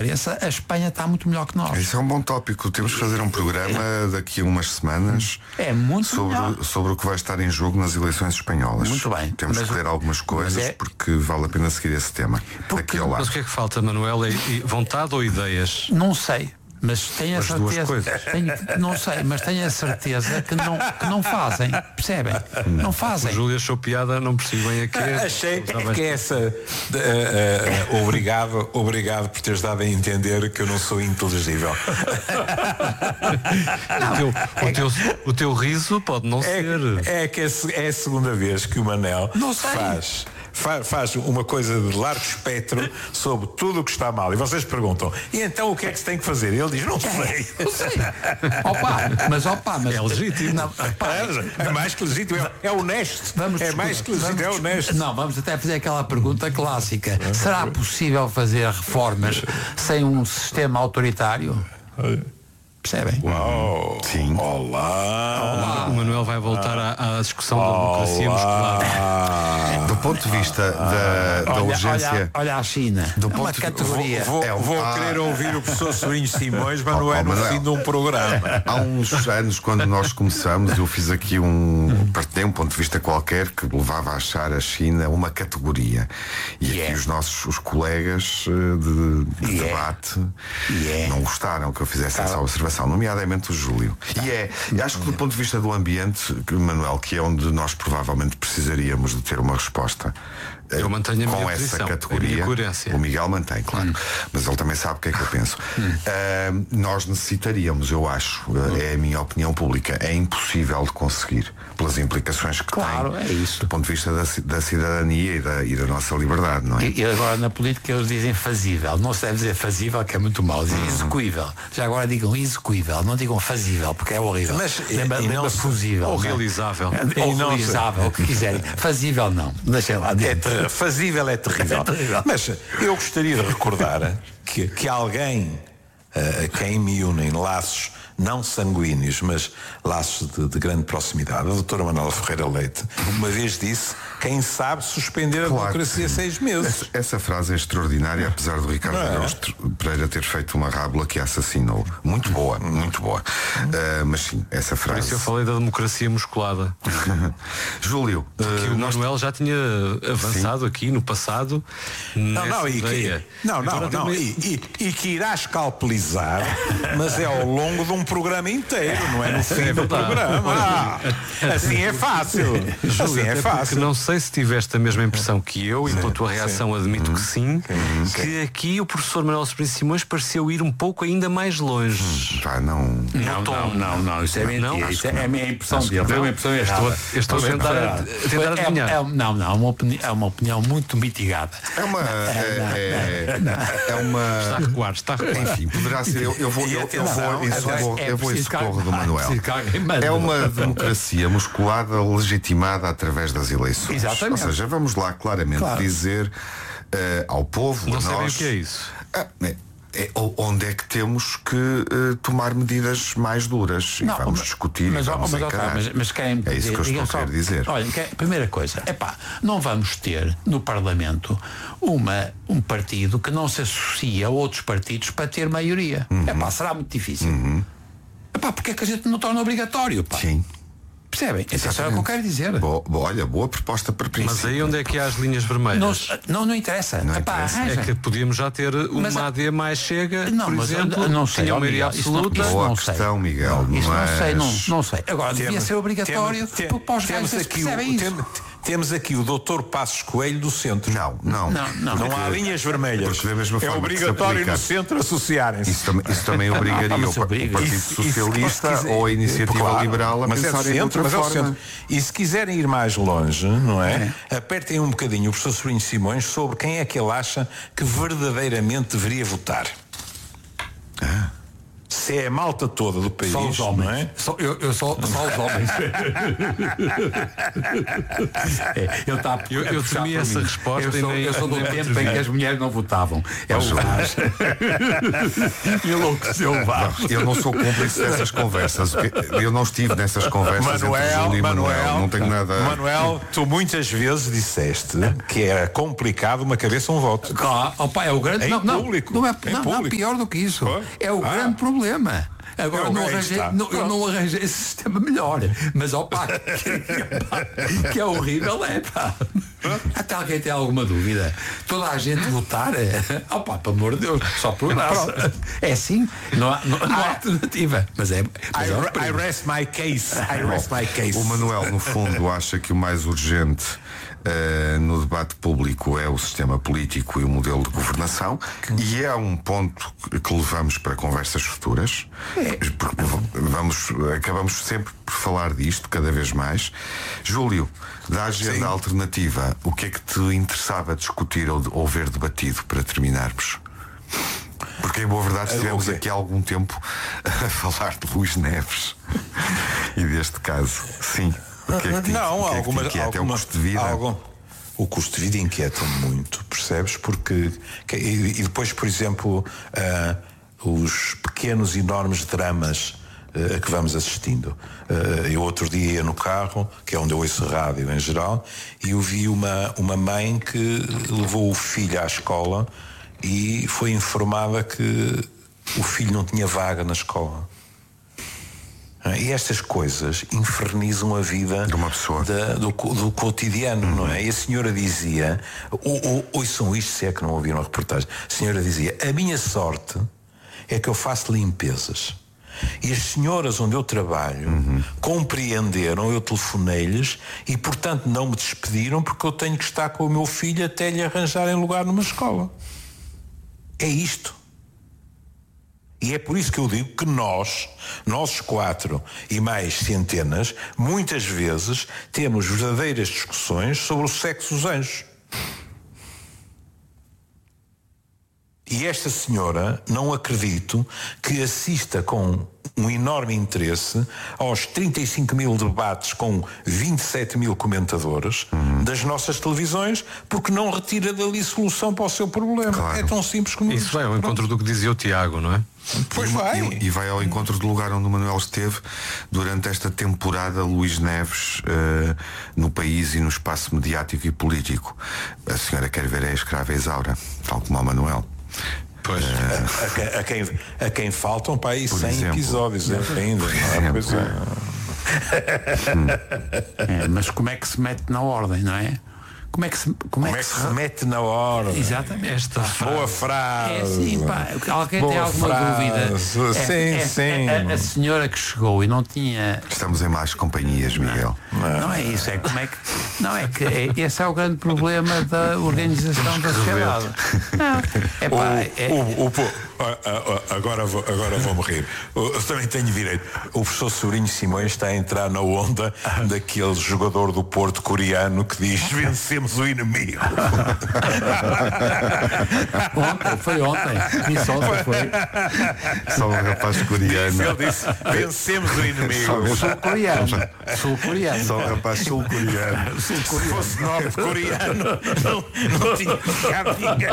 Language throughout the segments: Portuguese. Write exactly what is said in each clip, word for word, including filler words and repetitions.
cabeça, a Espanha está muito melhor que nós. Isso é um bom tópico. Temos que fazer um programa daqui a umas semanas é muito sobre, sobre o que vai estar em jogo nas eleições espanholas. Muito bem. Temos mas, que ler algumas coisas é... porque vale a pena seguir esse tema. Porque, ao lado. Mas o que é que falta, Manuel? É vontade ou ideias? Não sei. Mas tenho a As duas coisas. Tenho, não sei, mas tenho a certeza que não, que não fazem, percebem? Não fazem. O Júlio achou piada, não percebi bem a que é. Achei que é essa uh, uh, uh, obrigado, obrigado por teres dado a entender que eu não sou inteligível. Não, o, teu, o, teu, o teu riso pode não é, ser. É que é a segunda vez que o Manel não sei. faz. Faz uma coisa de largo espectro sobre tudo o que está mal. E vocês perguntam, e então o que é que se tem que fazer? Ele diz, não sei. Não sei. Opa, mas opa, mas é legítimo. Não, opa, é, é mais que legítimo, é, é honesto. Vamos é mais que legítimo, é honesto. Não, vamos até fazer aquela pergunta clássica. Será possível fazer reformas sem um sistema autoritário? Percebem? Uau. Sim. Olá. Olá. O Manuel vai voltar à, à discussão Olá. da democracia muscular. Do ponto de vista da, da olha, urgência. Olha, olha a China. Do é ponto uma de, categoria. Vou, vou, é um, vou ah, querer ouvir o professor Sobrinho Simões, mas oh, não é oh, no Manuel. fim de um programa. Há uns anos, quando nós começamos, eu fiz aqui um. Partilhei um ponto de vista qualquer que levava a achar a China uma categoria. E yeah. aqui os nossos os colegas de, de yeah. debate yeah. não gostaram que eu fizesse tá. essa observação, nomeadamente o Júlio. Tá. E é, e acho que do ponto de vista do ambiente, Manuel, que é onde nós provavelmente precisaríamos de ter uma resposta. Eu mantenho a minha com posição, essa categoria. A o Miguel mantém, claro. Hum. Mas ele também sabe o que é que eu penso. Hum. Uh, nós necessitaríamos, eu acho, hum. é a minha opinião pública, é impossível de conseguir, pelas implicações que claro, tem é isso. do ponto de vista da, da cidadania e da, e da nossa liberdade, não é? E, e agora na política eles dizem fazível. Não se deve dizer fazível, que é muito mau. Dizem hum. execuível. Já agora digam execuível, não digam fazível, porque é horrível. Mas lembra, e lembra não fusível. Ou realizável. É, ou realizável, o que quiserem. Fazível não. Deixem lá dentro. É fazível é terrível. É terrível. Mas eu gostaria de recordar que, que alguém uh, a quem me unem laços não sanguíneos, mas laços de, de grande proximidade, a doutora Manuela Ferreira Leite uma vez disse, quem sabe suspender claro. a democracia seis meses. Essa, essa frase é extraordinária, apesar do Ricardo é? Pereira ter feito uma rábula que a assassinou. Muito boa, muito boa. Uh, mas sim, essa frase. Por isso eu falei da democracia musculada. Júlio, porque uh, o Manuel nós... já tinha avançado sim. aqui no passado. Não, não, e que, não, não, não, também... e, e, e que irá escalpelizar, mas é ao longo de um programa inteiro, não é no fim é do programa. Ah, assim é fácil. Júlio, assim é fácil. Não sei se tiveste a mesma impressão que eu, e pela tua reação sim. admito hum. que sim, hum. que aqui o professor Manuel Sobrinho Simões pareceu ir um pouco ainda mais longe. Hum. Vai, não. Não, não, não, não, isso é mentira. Não, isso é a minha impressão dele. Foi uma impressão errada. Estou a tentar, a tentar adivinhar. É, é, não, não, é uma, opinião, é uma opinião muito mitigada. É uma. É, é, é uma. Está a recuar, está a recuar. Enfim, poderá ser. Eu, eu vou, eu, eu vou em socorro, eu vou em socorro do Manuel. É uma democracia musculada legitimada através das eleições. Exatamente. Ou seja, vamos lá claramente claro. dizer uh, ao povo, não a nós. O que é isso? Ah, é, é, onde é que temos que uh, tomar medidas mais duras não, e vamos mas, discutir mas, e vamos mas, encarar. mas, mas quem, é isso que eu estou só, a querer dizer. Olha, que, primeira coisa, epá, não vamos ter no Parlamento uma, um partido que não se associa a outros partidos para ter maioria. Uhum. Epá, será muito difícil. Uhum. Epá, porque é que a gente não torna obrigatório? Pá? Sim. Percebem? Isso é o que eu quero dizer. Boa, boa, olha, boa proposta para princípio. Mas aí onde é que há as linhas vermelhas? Não, não, não interessa. Não Epá, interessa. É que podíamos já ter uma mas, A D mais chega, não, por mas exemplo, não sei, tinha maioria absoluta. Boa não questão, sei. Miguel. Isso mas... não sei, não, não sei. Agora, temos, devia ser obrigatório temos, para os temos gajos aqui percebem isso. Temos, temos aqui o doutor Passos Coelho do centro. Não, não. Não, não, não há linhas vermelhas. Porque da mesma é forma obrigatório no centro associarem-se. Isso também, isso também obrigaria ah, o, o Partido isso, Socialista isso, ou a Iniciativa claro, Liberal a pensarem é em outra forma. É e se quiserem ir mais longe, não é? é? Apertem um bocadinho o professor Sobrinho Simões sobre quem é que ele acha que verdadeiramente deveria votar. Ah. Isso é a malta toda do país. Só os homens. Não é? Só, eu, eu só, só os homens. é, ele está eu eu temi essa mim. resposta. Eu sou, nem, eu sou do tempo em que as mulheres não votavam. É o Vaz. E enlouqueceu o Vaz. Eu não sou cúmplice dessas conversas. Eu não estive nessas conversas. Manuel, entre Manuel, Manuel, não tenho nada. Manuel, tu muitas vezes disseste que era complicado uma cabeça um voto. Ah, opa, é o grande. Em não, não, público. não é Em não, público. não, pior do que isso. Foi? É o Ah. grande problema. Agora É, não aí arranjei, está. não, eu não arranjei esse sistema melhor. Mas opa, que, que é horrível, é pá. Até alguém tem alguma dúvida? Toda a gente votar? Opa, pelo amor de Deus, só por graça. É assim, não há, não, não há alternativa. Mas é. Mas I, é um I perigo. rest my case. I rest my case. O Manuel, no fundo, acha que o mais urgente uh, no debate público é o sistema político e o modelo de governação, e é um ponto que levamos para conversas futuras, porque vamos, acabamos sempre por falar disto cada vez mais. Júlio, da agenda Sim. alternativa, o que é que te interessava discutir ou, ou ver debatido para terminarmos? Porque em boa verdade estivemos okay. aqui há algum tempo a falar de Luís Neves e deste caso. Sim. O que é que te, Não, o que é alguma, que te inquieta? alguma, é o custo de vida? algum, o custo de vida inquieta-me muito, percebes? Porque que, e, e depois, por exemplo, uh, os pequenos, enormes dramas uh, a que vamos assistindo. Uh, eu outro dia ia no carro, que é onde eu ouço rádio em geral, e eu vi uma, uma mãe que levou o filho à escola e foi informada que o filho não tinha vaga na escola. E estas coisas infernizam a vida de uma pessoa, da, do, do cotidiano, uhum. não é? E a senhora dizia, ou, ou, ouçam isto se é que não ouviram a reportagem, a senhora dizia, a minha sorte é que eu faço limpezas. E as senhoras onde eu trabalho uhum. compreenderam, eu telefonei-lhes e, portanto, não me despediram porque eu tenho que estar com o meu filho até lhe arranjarem lugar numa escola. É isto. E é por isso que eu digo que nós, nós quatro e mais centenas, muitas vezes temos verdadeiras discussões sobre o sexo dos anjos. E esta senhora, não acredito que assista com um enorme interesse aos trinta e cinco mil debates com vinte e sete mil comentadores uhum. das nossas televisões, porque não retira dali solução para o seu problema. Claro. É tão simples como isso. Isso vai ao encontro do que dizia o Tiago, não é? Pois vai. E, e vai ao encontro do lugar onde o Manuel esteve durante esta temporada Luís Neves uh, no país e no espaço mediático e político. A senhora quer ver a escrava Isaura, tal como o Manuel. Pois. Uh, a, a, a, quem, a quem faltam para aí cem exemplo, episódios ainda. É, mas como é que se mete na ordem, não é? Como é que se, como como é que, que se, se mete na hora? Exatamente. Esta frase. Boa frase. É assim, pá. Alguém Boa tem alguma frase. dúvida? Sim, é, é, sim. A, a senhora que chegou e não tinha. Estamos em más companhias, Miguel. Não, não, não é isso, é como é que. Não, é que é, esse é o grande problema da organização da sociedade. Não. É pá. O, é, o, o, agora, vou, agora vou-me rir. Eu também tenho direito. O professor Sobrinho Simões está a entrar na onda daquele jogador do Porto coreano que diz vencemos o inimigo. Ontem, foi ontem. Isso ontem foi. Só um rapaz coreano. Ele disse vencemos o inimigo. Sul-coreano. Sul-coreano. Só um rapaz sul-coreano. Se fosse norte-coreano, não, não tinha ficado ninguém.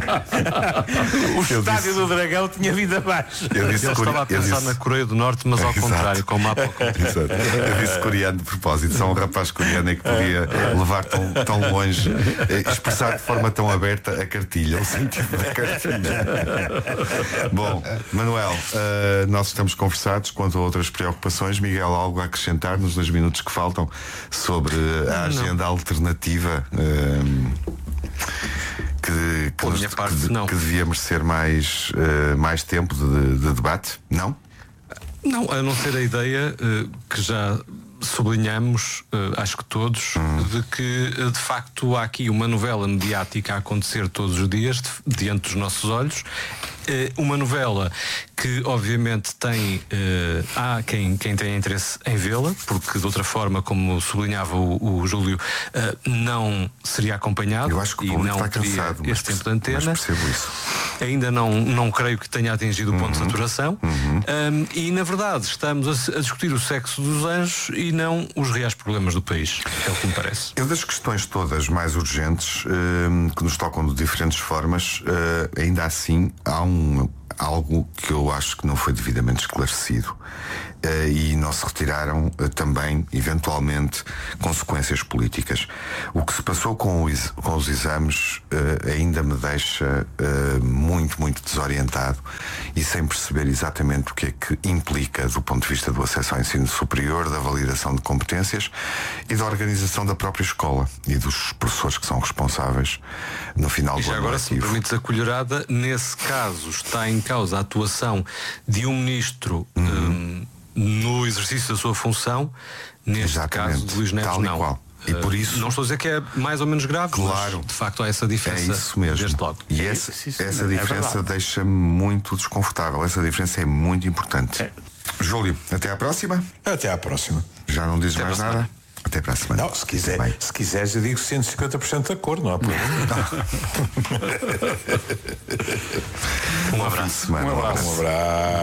O estádio do Dragão tinha vindo abaixo. Eu disse Ele estava a pensar disse... na Coreia do Norte, mas ao Exato. contrário, com o mapa ao contrário. Exato. Eu disse coreano de propósito. Só um rapaz coreano é que podia levar tão, tão longe, expressar de forma tão aberta a cartilha, o sentido da cartilha. Bom, Manuel, uh, nós estamos conversados quanto a outras preocupações. Miguel, algo a acrescentar nos dois minutos que faltam sobre a agenda não. alternativa uh, que, que, nos, parte, que, não. que devia merecer mais, uh, mais tempo de, de debate? Não? Não, a não ser a ideia uh, que já sublinhamos, uh, acho que todos, hum. de que uh, de facto há aqui uma novela mediática a acontecer todos os dias de, diante dos nossos olhos. Uma novela que obviamente tem uh, há quem, quem tenha interesse em vê-la, porque de outra forma, como sublinhava o, o Júlio, uh, não seria acompanhado. Eu acho que o e público não está cansado, teria este tempo de antena. Mas percebo isso. Ainda não, não creio que tenha atingido o ponto uhum. de saturação. Uhum. Um, e na verdade estamos a, a discutir o sexo dos anjos e não os reais problemas do país. É o que me parece. Eu das questões todas mais urgentes uh, que nos tocam de diferentes formas, uh, ainda assim há um algo que eu acho que não foi devidamente esclarecido uh, e não se retiraram uh, também, eventualmente, consequências políticas. O que se passou com, o, com os exames uh, ainda me deixa uh, muito, muito desorientado e sem perceber exatamente o que é que implica do ponto de vista do acesso ao ensino superior, da validação de competências e da organização da própria escola e dos professores que são responsáveis no final e do já ano agora, se me letivo. permites a colherada, nesse caso está em causa a atuação de um ministro uhum. um, no exercício da sua função, neste Exatamente. caso de Luís Neves Tal e não. Qual. E por isso, não estou a dizer que é mais ou menos grave, claro, mas de facto há essa diferença. É isso mesmo. Desde logo. E essa, isso, isso, essa diferença é deixa-me muito desconfortável. Essa diferença é muito importante. É. Júlio, até à próxima. Até à próxima. Já não dizes até mais nada? Até para a semana. Não, se, quiser, se quiseres eu digo cento e cinquenta por cento de acordo, não há problema. um abraço. Um abraço. Um abraço.